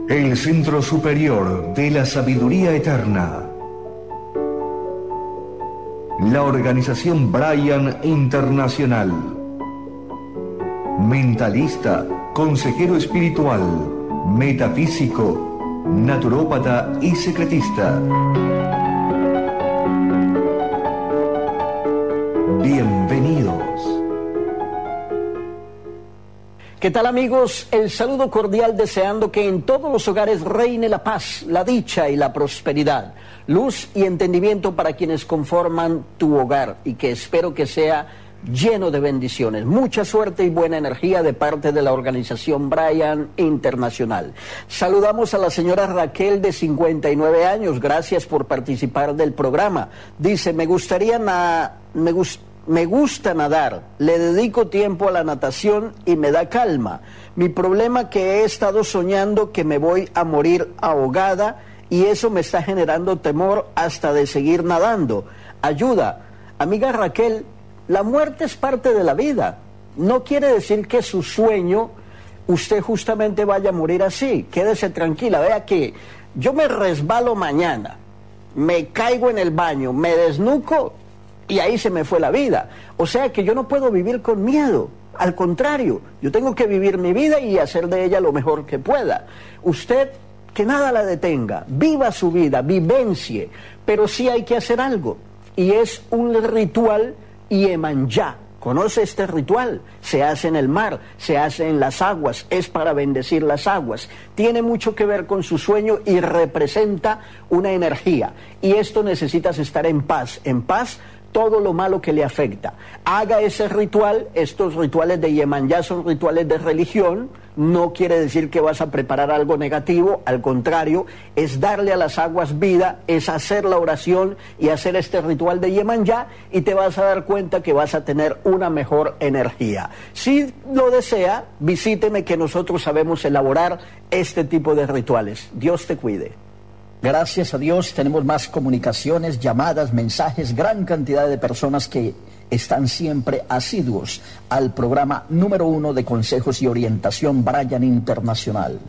El Centro Superior de la Sabiduría Eterna. La Organización Brian Internacional. Mentalista, consejero espiritual, metafísico, naturópata y secretista. Bienvenidos. ¿Qué tal, amigos? El saludo cordial, deseando que en todos los hogares reine la paz, la dicha y la prosperidad, luz y entendimiento para quienes conforman tu hogar, y que espero que sea lleno de bendiciones, mucha suerte y buena energía de parte de la Organización Brian Internacional. Saludamos a la señora Raquel, de 59 años, gracias por participar del programa. Dice, me gusta nadar, le dedico tiempo a la natación y me da calma. Mi problema que he estado soñando que me voy a morir ahogada y eso me está generando temor hasta de seguir nadando. Ayuda. Amiga Raquel, la muerte es parte de la vida. No quiere decir que su sueño usted justamente vaya a morir así. Quédese tranquila, vea que yo me resbalo mañana, me caigo en el baño, me desnuco y ahí se me fue la vida. O sea que yo no puedo vivir con miedo. Al contrario, yo tengo que vivir mi vida y hacer de ella lo mejor que pueda. Usted, que nada la detenga, viva su vida, vivencie, pero sí hay que hacer algo. Y es un ritual Iemanjá. ¿Conoce este ritual? Se hace en el mar, se hace en las aguas, es para bendecir las aguas. Tiene mucho que ver con su sueño y representa una energía. Y esto necesitas estar en paz todo lo malo que le afecta. Haga ese ritual. Estos rituales de Iemanjá son rituales de religión. No quiere decir que vas a preparar algo negativo, al contrario, es darle a las aguas vida, es hacer la oración y hacer este ritual de Iemanjá, y te vas a dar cuenta que vas a tener una mejor energía. Si lo desea, visíteme, que nosotros sabemos elaborar este tipo de rituales. Dios te cuide. Gracias a Dios tenemos más comunicaciones, llamadas, mensajes, gran cantidad de personas que están siempre asiduos al programa número 1 de consejos y orientación Brian Internacional.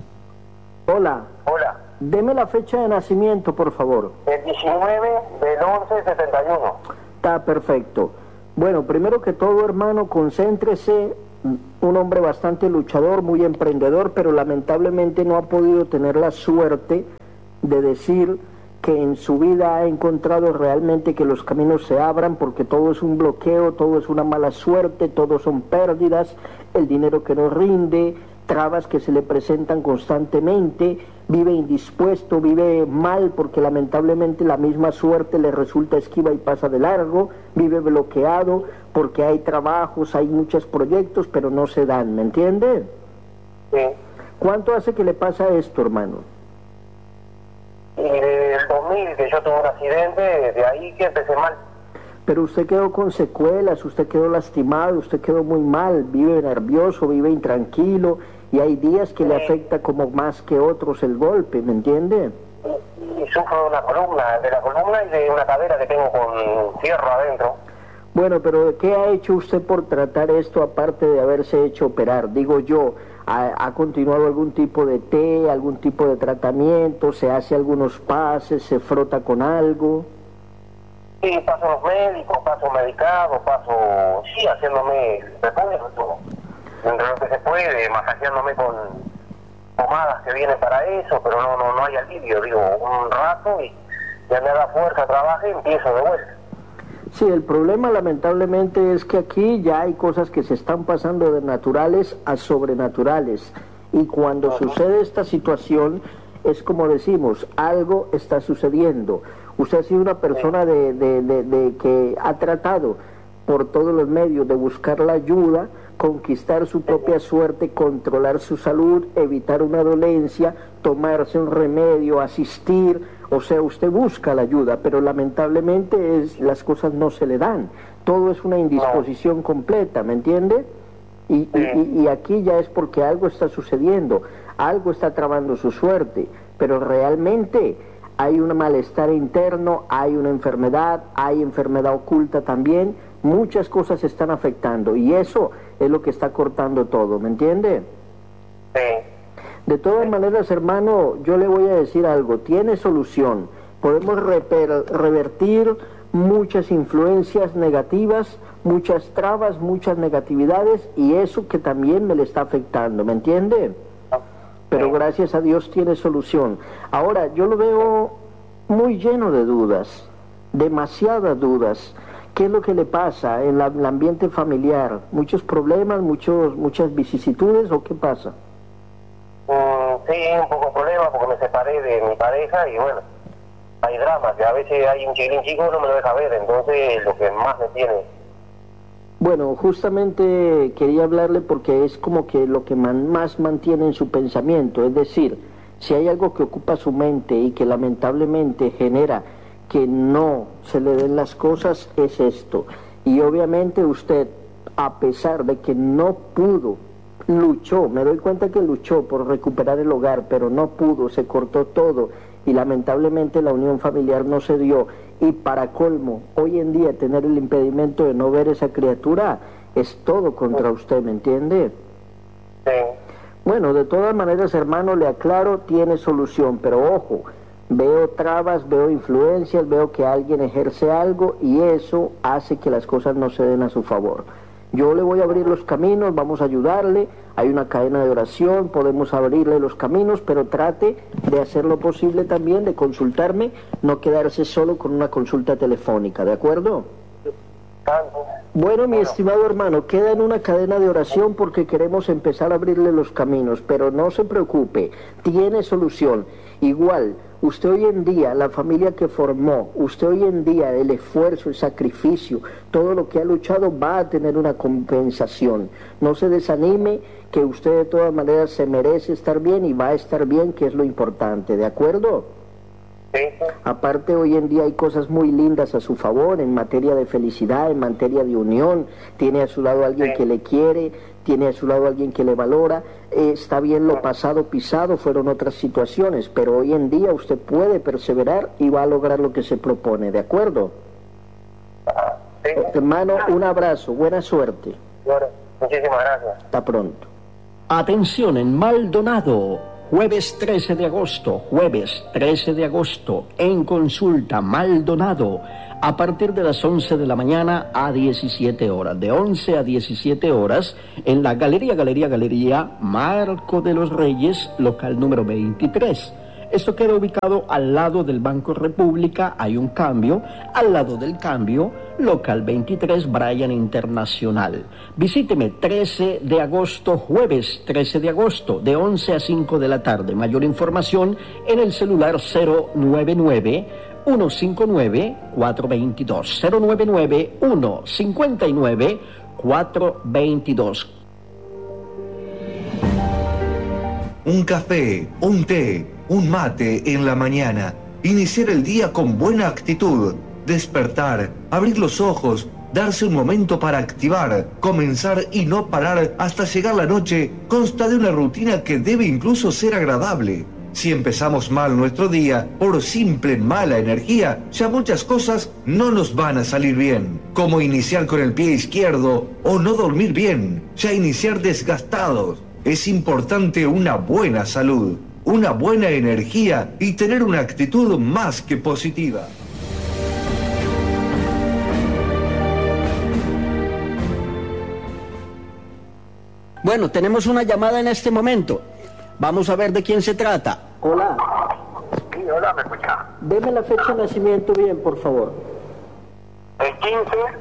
Hola. Hola. Deme la fecha de nacimiento, por favor. El 19 del 11/71. Está perfecto. Bueno, primero que todo, hermano, concéntrese. Un hombre bastante luchador, muy emprendedor, pero lamentablemente no ha podido tener la suerte de decir que en su vida ha encontrado realmente que los caminos se abran, porque todo es un bloqueo, todo es una mala suerte, todo son pérdidas, el dinero que no rinde, trabas que se le presentan constantemente, vive indispuesto, vive mal porque lamentablemente la misma suerte le resulta esquiva y pasa de largo, vive bloqueado porque hay trabajos, hay muchos proyectos, pero no se dan, ¿me entiende? Sí. ¿Cuánto hace que le pasa esto, hermano? Y del 2000 que yo tuve un accidente, de ahí que empecé mal. Pero usted quedó con secuelas, usted quedó lastimado, usted quedó muy mal, vive nervioso, vive intranquilo, y hay días que le afecta como más que otros el golpe, ¿me entiende? Y sufro de una columna, y de una cadera que tengo con fierro adentro. Bueno, pero ¿qué ha hecho usted por tratar esto, aparte de haberse hecho operar? Digo yo, ¿ha continuado algún tipo de té, algún tipo de tratamiento, se hace algunos pases, se frota con algo? Sí, paso los médicos, paso medicado, sí, haciéndome reposo, entre lo que se puede, masajeándome con pomadas que vienen para eso, pero no hay alivio, digo, un rato y ya me haga fuerza, trabaje y empiezo de vuelta. Sí, el problema lamentablemente es que aquí ya hay cosas que se están pasando de naturales a sobrenaturales, y cuando sucede esta situación es como decimos, algo está sucediendo. Usted ha sido una persona de que ha tratado por todos los medios de buscar la ayuda, conquistar su propia suerte, controlar su salud, evitar una dolencia, tomarse un remedio, asistir. O sea, usted busca la ayuda, pero lamentablemente las cosas no se le dan. Todo es una indisposición completa, ¿me entiende? Y aquí ya es porque algo está sucediendo, algo está trabando su suerte, pero realmente hay un malestar interno, hay una enfermedad, hay enfermedad oculta también, muchas cosas están afectando y eso es lo que está cortando todo, ¿me entiende? Sí. De todas maneras, hermano, yo le voy a decir algo, tiene solución. Podemos revertir muchas influencias negativas, muchas trabas, muchas negatividades, y eso que también me le está afectando, ¿me entiende? Pero gracias a Dios tiene solución. Ahora, yo lo veo muy lleno de dudas, demasiadas dudas. ¿Qué es lo que le pasa en el ambiente familiar? ¿Muchos problemas, muchas vicisitudes o qué pasa? Sí, un poco de problema porque me separé de mi pareja y bueno, hay dramas, que a veces hay un chiquilín chico no me lo deja ver, entonces lo que más me tiene. Bueno, justamente quería hablarle porque es como que lo que más mantiene en su pensamiento, es decir, si hay algo que ocupa su mente y que lamentablemente genera que no se le den las cosas, es esto. Y obviamente usted, a pesar de que no pudo, luchó, me doy cuenta que luchó por recuperar el hogar, pero no pudo, se cortó todo y lamentablemente la unión familiar no se dio. Y para colmo, hoy en día tener el impedimento de no ver esa criatura es todo contra usted, ¿me entiende? Sí. Bueno, de todas maneras, hermano, le aclaro, tiene solución, pero ojo, veo trabas, veo influencias, veo que alguien ejerce algo y eso hace que las cosas no se den a su favor. Yo le voy a abrir los caminos, vamos a ayudarle, hay una cadena de oración, podemos abrirle los caminos, pero trate de hacer lo posible también, de consultarme, no quedarse solo con una consulta telefónica, ¿de acuerdo? Bueno, mi estimado hermano, queda en una cadena de oración porque queremos empezar a abrirle los caminos, pero no se preocupe, tiene solución. Igual, usted hoy en día, la familia que formó, usted hoy en día, el esfuerzo, el sacrificio, todo lo que ha luchado va a tener una compensación. No se desanime, que usted de todas maneras se merece estar bien y va a estar bien, que es lo importante, ¿de acuerdo? Sí. Aparte, hoy en día hay cosas muy lindas a su favor en materia de felicidad, en materia de unión. Tiene a su lado alguien que le quiere, tiene a su lado alguien que le valora. Está bien lo pasado pisado, fueron otras situaciones, pero hoy en día usted puede perseverar y va a lograr lo que se propone, ¿de acuerdo? Sí. Hermano, un abrazo, buena suerte. Bueno, muchísimas gracias. Hasta pronto. Atención en Maldonado, jueves 13 de agosto, en consulta Maldonado, a partir de las 11 de la mañana a 17 horas, de 11 a 17 horas, en la Galería Marco de los Reyes, local número 23. Esto queda ubicado al lado del Banco República, hay un cambio, al lado del cambio, local 23, Bryan Internacional. Visíteme 13 de agosto, jueves 13 de agosto, de 11 a 5 de la tarde. Mayor información en el celular 099-159-422, 099-159-422. Un café, un té, un mate en la mañana. Iniciar el día con buena actitud. Despertar, abrir los ojos, darse un momento para activar, comenzar y no parar hasta llegar la noche consta de una rutina que debe incluso ser agradable. Si empezamos mal nuestro día por simple mala energía, ya muchas cosas no nos van a salir bien. Como iniciar con el pie izquierdo o no dormir bien, ya iniciar desgastados. Es importante una buena salud, una buena energía y tener una actitud más que positiva. Bueno, tenemos una llamada en este momento. Vamos a ver de quién se trata. Hola. Sí, hola, ¿me escuchás? Deme la fecha de nacimiento bien, por favor. El 15.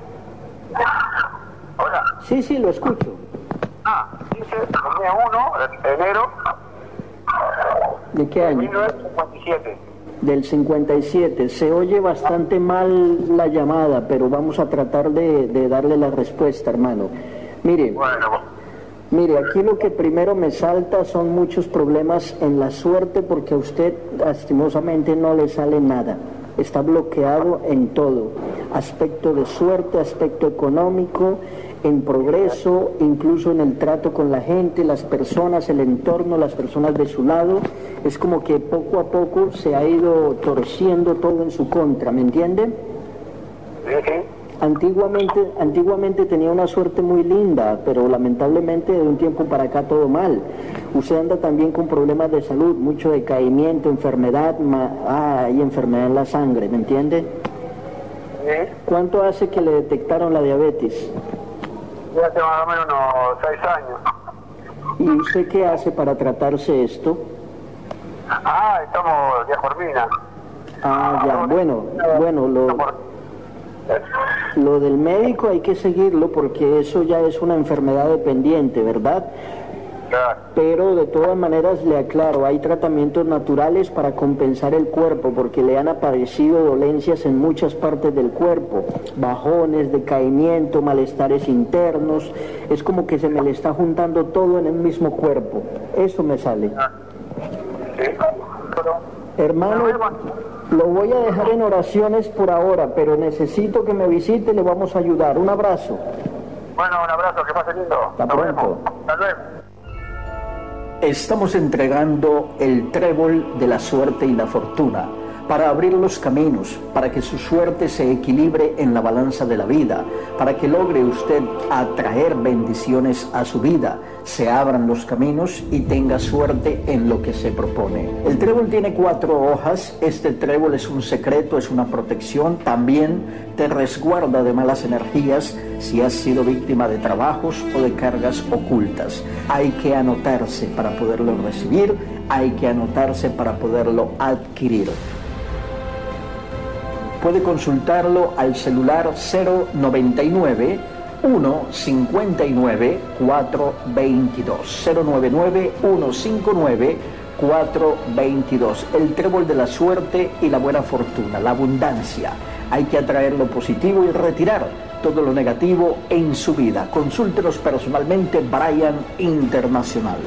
Hola. Sí, lo escucho. 15 de 1 de enero ¿De qué de año? 1957. Del 57. Se oye bastante mal la llamada, pero vamos a tratar de darle la respuesta, hermano. Mire, aquí lo que primero me salta son muchos problemas en la suerte porque a usted lastimosamente no le sale nada. Está bloqueado en todo. Aspecto de suerte, aspecto económico, en progreso, incluso en el trato con la gente, las personas, el entorno, las personas de su lado. Es como que poco a poco se ha ido torciendo todo en su contra, ¿me entiende? Sí. Antiguamente tenía una suerte muy linda, pero lamentablemente de un tiempo para acá todo mal. Usted anda también con problemas de salud, mucho decaimiento, enfermedad, hay enfermedad en la sangre, ¿me entiende? ¿Sí? ¿Cuánto hace que le detectaron la diabetes? Ya hace más o menos unos 6 años. ¿Y usted qué hace para tratarse esto? Estamos diaformina. Ya, bueno, lo del médico hay que seguirlo porque eso ya es una enfermedad dependiente, ¿verdad? Claro. Pero de todas maneras le aclaro, hay tratamientos naturales para compensar el cuerpo porque le han aparecido dolencias en muchas partes del cuerpo, bajones, decaimiento, malestares internos, es como que se me le está juntando todo en el mismo cuerpo, eso me sale. Sí. Hermano, lo voy a dejar en oraciones por ahora, pero necesito que me visite, le vamos a ayudar. Un abrazo. Bueno, un abrazo, que pase lindo. Hasta pronto. Hasta luego. Estamos entregando el trébol de la suerte y la fortuna para abrir los caminos, para que su suerte se equilibre en la balanza de la vida, para que logre usted atraer bendiciones a su vida, se abran los caminos y tenga suerte en lo que se propone. El trébol tiene 4 hojas, este trébol es un secreto, es una protección, también te resguarda de malas energías si has sido víctima de trabajos o de cargas ocultas. Hay que anotarse para poderlo recibir, hay que anotarse para poderlo adquirir. Puede consultarlo al celular 099 159 422 099 159 422. El trébol de la suerte y la buena fortuna, la abundancia. Hay que atraer lo positivo y retirar todo lo negativo en su vida. Consúltenos personalmente, Brian Internacional.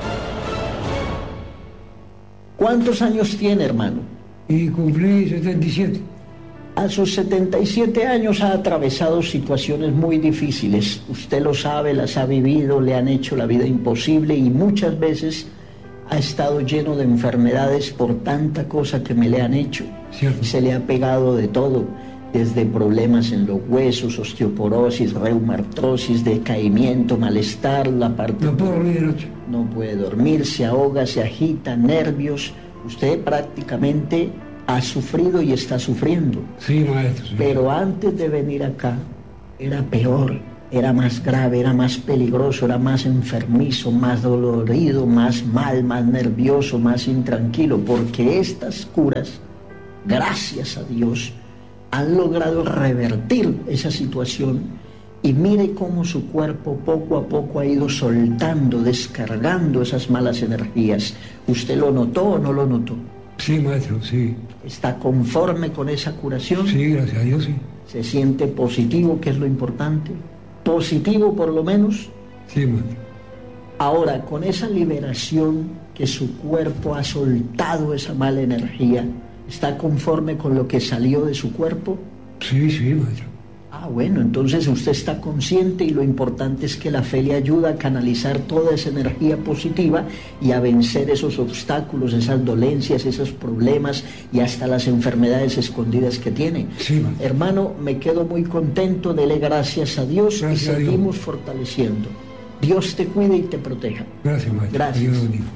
¿Cuántos años tiene, hermano? Y cumplí 77. A sus 77 años ha atravesado situaciones muy difíciles. Usted lo sabe, las ha vivido, le han hecho la vida imposible y muchas veces ha estado lleno de enfermedades por tanta cosa que me le han hecho. Cierto. Se le ha pegado de todo, desde problemas en los huesos, osteoporosis, reumatortrosis, decaimiento, malestar, la parte... No puedo dormir de noche. No puede dormir, se ahoga, se agita, nervios. Usted prácticamente ha sufrido y está sufriendo. Sí, maestro. Sí. Pero antes de venir acá, era peor, era más grave, era más peligroso, era más enfermizo, más dolorido, más mal, más nervioso, más intranquilo, porque estas curas, gracias a Dios, han logrado revertir esa situación y mire cómo su cuerpo poco a poco ha ido soltando, descargando esas malas energías. ¿Usted lo notó o no lo notó? Sí, maestro, sí. ¿Está conforme con esa curación? Sí, gracias a Dios, sí. ¿Se siente positivo, que es lo importante? ¿Positivo por lo menos? Sí, maestro. Ahora, con esa liberación que su cuerpo ha soltado esa mala energía, ¿está conforme con lo que salió de su cuerpo? Sí, sí, maestro. Bueno, entonces usted está consciente y lo importante es que la fe le ayuda a canalizar toda esa energía positiva y a vencer esos obstáculos, esas dolencias, esos problemas y hasta las enfermedades escondidas que tiene. Sí, maestro. Hermano, me quedo muy contento, dele gracias a Dios y seguimos fortaleciendo. Dios te cuide y te proteja. Gracias, maestro. Gracias.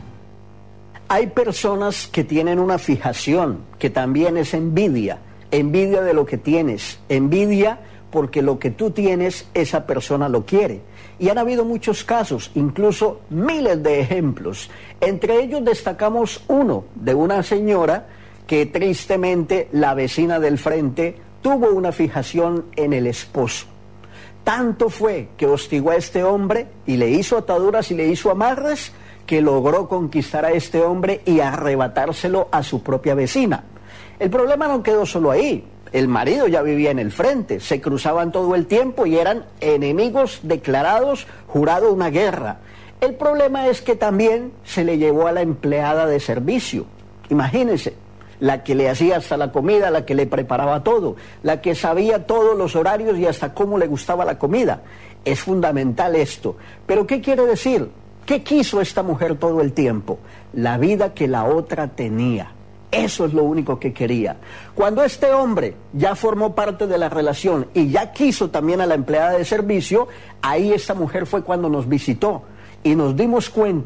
Hay personas que tienen una fijación, que también es envidia de lo que tienes, envidia porque lo que tú tienes, esa persona lo quiere. Y han habido muchos casos, incluso miles de ejemplos. Entre ellos destacamos uno de una señora que tristemente la vecina del frente tuvo una fijación en el esposo. Tanto fue que hostigó a este hombre y le hizo ataduras y le hizo amarres que logró conquistar a este hombre y arrebatárselo a su propia vecina. El problema no quedó solo ahí. El marido ya vivía en el frente, se cruzaban todo el tiempo y eran enemigos declarados, jurado una guerra. El problema es que también se le llevó a la empleada de servicio. Imagínense, la que le hacía hasta la comida, la que le preparaba todo, la que sabía todos los horarios y hasta cómo le gustaba la comida. Es fundamental esto. ¿Pero qué quiere decir? ¿Qué quiso esta mujer todo el tiempo? La vida que la otra tenía. Eso es lo único que quería. Cuando este hombre ya formó parte de la relación y ya quiso también a la empleada de servicio, ahí esta mujer fue cuando nos visitó y nos dimos cuenta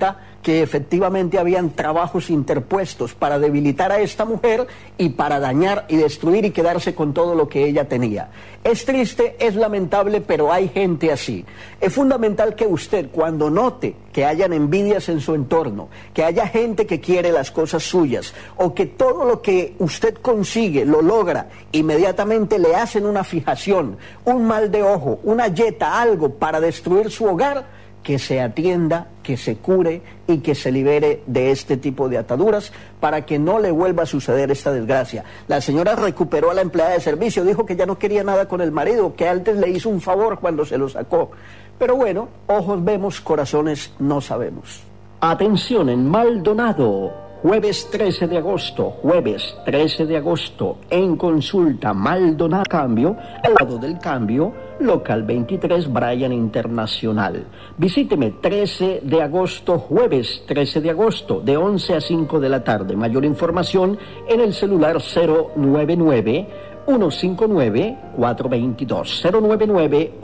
que efectivamente habían trabajos interpuestos para debilitar a esta mujer y para dañar y destruir y quedarse con todo lo que ella tenía. Es triste, es lamentable, pero hay gente así. Es fundamental que usted, cuando note que hayan envidias en su entorno, que haya gente que quiere las cosas suyas, o que todo lo que usted consigue lo logra, inmediatamente le hacen una fijación, un mal de ojo, una yeta, algo para destruir su hogar, que se atienda, que se cure y que se libere de este tipo de ataduras para que no le vuelva a suceder esta desgracia. La señora recuperó a la empleada de servicio, dijo que ya no quería nada con el marido, que antes le hizo un favor cuando se lo sacó. Pero bueno, ojos vemos, corazones no sabemos. Atención en Maldonado. Jueves 13 de agosto, en consulta Maldonado Cambio, al lado del cambio, local 23, Bryan Internacional. Visíteme 13 de agosto, jueves 13 de agosto, de 11 a 5 de la tarde. Mayor información en el celular 099-159-422.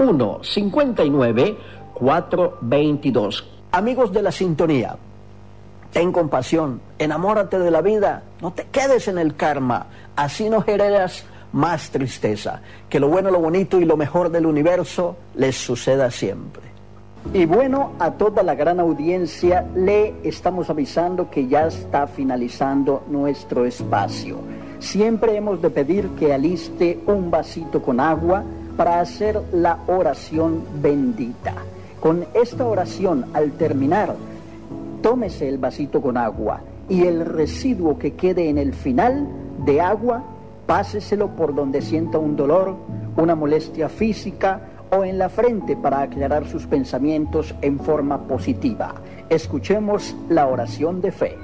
099-159-422. Amigos de la sintonía, ten compasión, enamórate de la vida, no te quedes en el karma, así no generas más tristeza. Que lo bueno, lo bonito y lo mejor del universo les suceda siempre. Y bueno, a toda la gran audiencia le estamos avisando que ya está finalizando nuestro espacio. Siempre hemos de pedir que aliste un vasito con agua para hacer la oración bendita. Con esta oración, al terminar, tómese el vasito con agua y el residuo que quede en el final de agua, páseselo por donde sienta un dolor, una molestia física o en la frente para aclarar sus pensamientos en forma positiva. Escuchemos la oración de fe.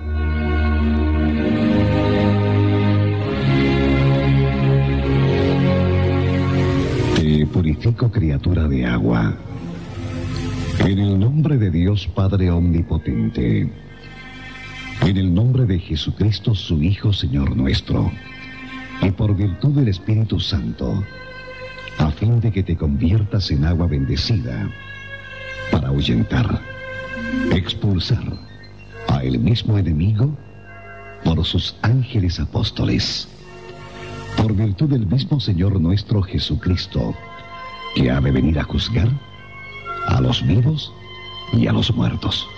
Te purifico, criatura de agua. En el nombre de Dios Padre Omnipotente, en el nombre de Jesucristo, su Hijo, Señor nuestro, y por virtud del Espíritu Santo, a fin de que te conviertas en agua bendecida, para ahuyentar, expulsar a el mismo enemigo por sus ángeles apóstoles, por virtud del mismo Señor nuestro Jesucristo, que ha de venir a juzgar a los vivos y a los muertos.